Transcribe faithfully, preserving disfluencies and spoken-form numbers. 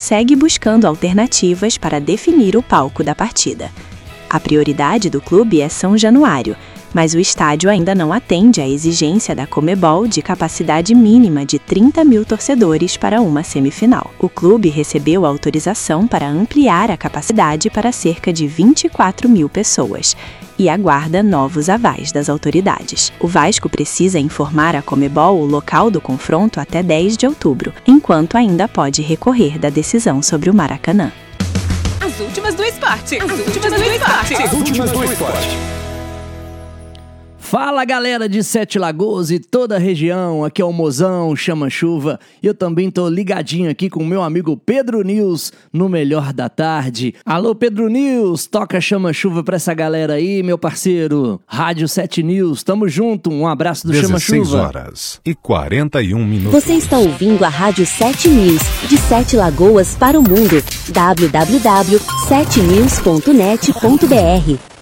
segue buscando alternativas para definir o palco da partida. A prioridade do clube é São Januário, mas o estádio ainda não atende à exigência da Conmebol de capacidade mínima de trinta mil torcedores para uma semifinal. O clube recebeu autorização para ampliar a capacidade para cerca de vinte e quatro mil pessoas e aguarda novos avais das autoridades. O Vasco precisa informar à Conmebol o local do confronto até dez de outubro, enquanto ainda pode recorrer da decisão sobre o Maracanã. As últimas do esporte! As, As últimas do esporte! As últimas do esporte! Fala galera de Sete Lagoas e toda a região, aqui é o Mozão, Chama Chuva, e eu também tô ligadinho aqui com o meu amigo Pedro News no Melhor da Tarde. Alô Pedro News, toca Chama Chuva pra essa galera aí, meu parceiro. Rádio Sete News, tamo junto, um abraço do Chama Chuva. dezesseis horas e quarenta e um minutos. Você está ouvindo a Rádio Sete News, de Sete Lagoas para o mundo, w w w ponto sete news ponto net ponto b r.